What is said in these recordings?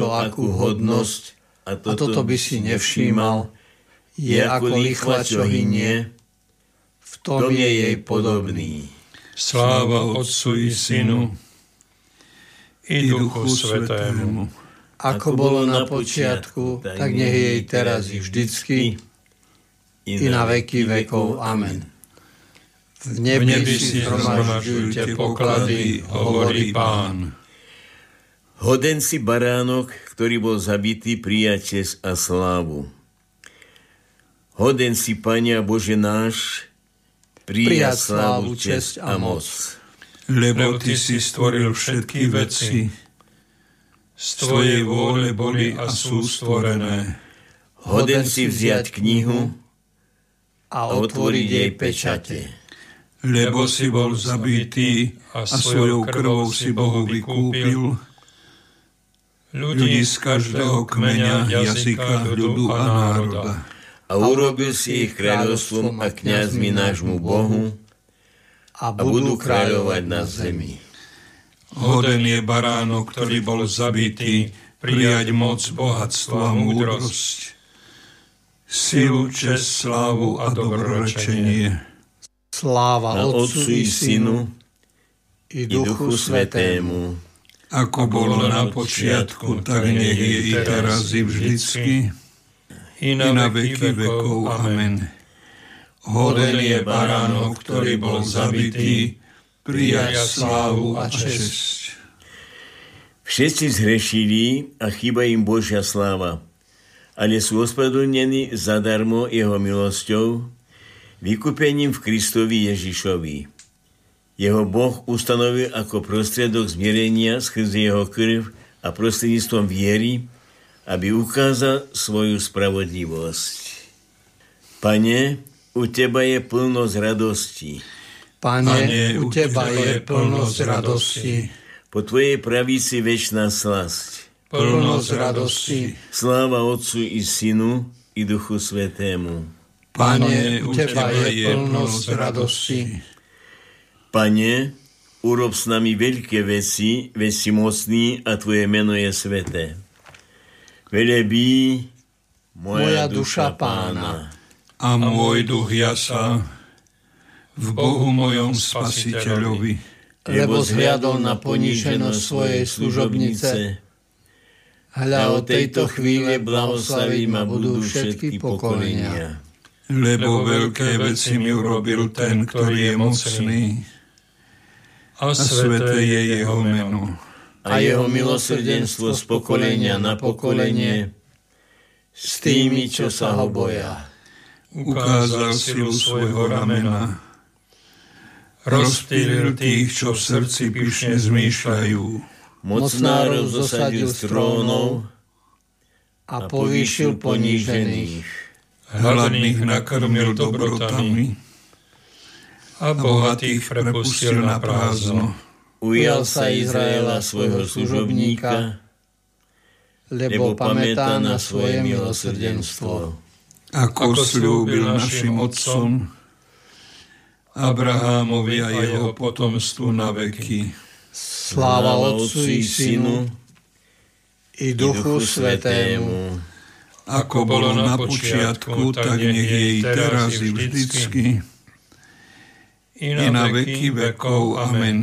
to akú hodnosť, a toto by si nevšímal, je ako lichva, čo hynie, v tom je jej podobný. Sláva Otcu i Synu i Duchu Svätému. Ako bolo na počiatku, tak nech jej teraz i vždycky, i na veky vekov. Amen. V nebi si zhromažďujte poklady, hovorí Pán. Hoden si baránok, ktorý bol zabitý, prijať česť a slávu. Hoden si, Pane a Bože náš, prijať slávu, česť a moc. Lebo Ty si stvoril všetky veci, z Tvojej vôle boli a sú stvorené. Hoden si vziať knihu a otvoriť jej pečate. Lebo si bol zabitý a svojou krvou si Bohu vykúpil ľudí z každého kmeňa, jazyka, ľudu a národa. A urobil si ich kráľovstvom a kňazmi nášmu Bohu a budú kráľovať na zemi. Hoden je baránok, ktorý bol zabitý, prijať moc, bohatstvo a múdrosť, silu, česť, slávu a dobrorečenie. Sláva Otcu i Synu i Duchu Svätému. Ako bolo na počiatku, tak nech je i teraz i vždycky, i na veky vekov. Amen. Hoden je baránok, ktorý bol zabitý, prijať slávu a česť. Všetci zhrešili a chýba im Božia sláva, ale sú ospravedlnení zadarmo jeho milosťou, vykúpením v Kristovi Ježišovi. Jeho Boh ustanovil ako prostriedok zmierenia skrze jeho krv a prostredníctvom viery, aby ukázal svoju spravodlivosť. Pane, u Teba je plnosť radosti. Pane, u Teba je plnosť radosti. Po Tvojej pravici večná slasť. Plnosť radosti. Sláva Otcu i Synu i Duchu Svätému. Pane, u Teba je plnosť radosti. Pane, urob s nami veľké veci, veď si mocný a Tvoje meno je sveté. Velebí moja duša Pána. A môj duch jasá v Bohu mojom Spasiteľovi. Lebo zhliadol na poníženosť svojej služobnice. Hľa, od tejto chvíle blahoslaví ma budú všetky pokolenia. Lebo veľké veci mi urobil ten, ktorý je mocný, a sveté je jeho meno. A jeho milosrdenstvo z pokolenia na pokolenie s tými, čo sa ho boja. Ukázal silu svojho ramena. Rozptýlil tých, čo v srdci pyšne zmýšľajú. Mocnárov zosadil z trónov a povýšil ponížených. Hladných nakrmil dobrotami a bohatých prepustil na prázdno. Ujal sa Izraela svojho služobníka, lebo pamätá na svoje milosrdenstvo. Ako sľúbil našim otcom, Abrahámovi a jeho potomstvu na veky. Sláva Otcu i Synu i Duchu Svätému. Ako bolo na počiatku, tak nech je i teraz i vždycky, i na veky vekov. Amen.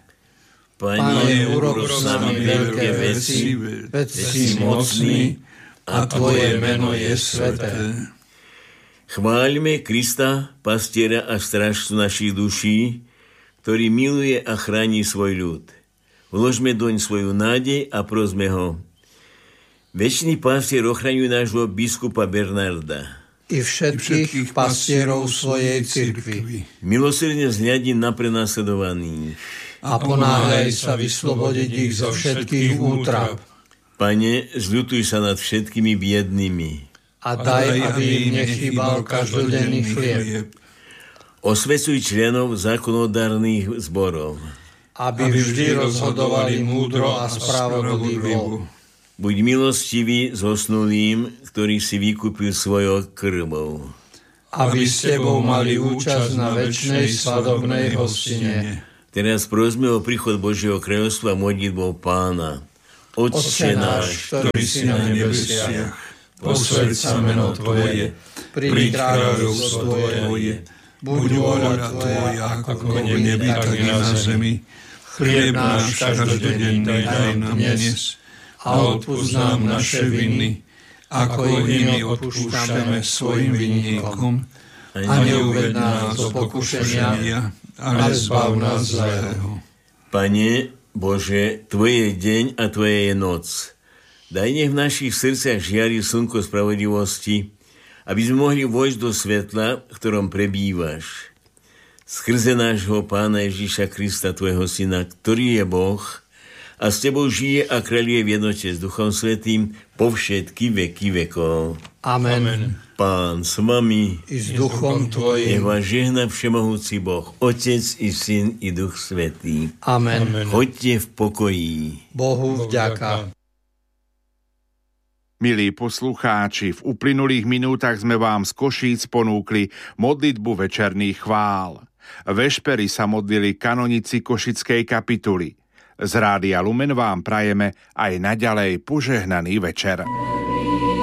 Pane, urob s nami veľké veci, veď si mocný a Tvoje meno je sveté. Chváľme Krista, pastiera a strážcu našich duší, ktorý miluje a chráni svoj ľud. Vložme doň svoju nádej a prosme ho. Večný pastier ochraňuje nášho biskupa Bernarda i všetkých pastierov svojej cirkvi. Milosrdne zhľadí na prenasledovaných a ponáhľaj sa vyslobodiť ich zo všetkých útrap. Pane, zľutuj sa nad všetkými biednými a daj, aby im nechýbal každodenný chlieb. Osvecuj členov zákonodárnych zborov, aby vždy rozhodovali múdro a spravodlivo. Buď milostivý zosnulým, ktorých si vykúpil svojou krvou. Aby s Tebou mali účasť na večnej svadobnej hostine. Teraz prosme o príchod Božieho kráľovstva modlitbou Pána. Otče náš, ktorý si na nebesiach, posväť sa meno Tvoje, príď kráľovstvo Tvoje, buď vôľa Tvoja, ako v nebi, tak i na zemi. Chlieb náš každodenný daj nám dnes a odpusť nám naše viny, ako i my odpúšťame svojim vinníkom. A neuved nás do pokušenia, ale zbav nás zlého. Pane Bože, Tvoje je deň a Tvoje je noc. Daj nech v našich srdciach žiari slnko spravodlivosti, aby sme mohli vojsť do svetla, v ktorom prebývaš. Skrze nášho Pána Ježiša Krista, Tvojho Syna, ktorý je Boh a s Tebou žije a kráľuje v jednote s Duchom Svätým po všetky veky vekov. Amen. Pán s vami i s duchom Tvojim. Nech vás žehná všemohúci Boh, Otec i Syn i Duch Svätý. Amen. Choďte v pokoji. Bohu vďaka. Milí poslucháči, v uplynulých minútach sme vám z Košíc ponúkli modlitbu večerných chvál. Vešpery sa modlili kanonici Košickej kapituly. Z Rádia Lumen vám prajeme aj naďalej požehnaný večer.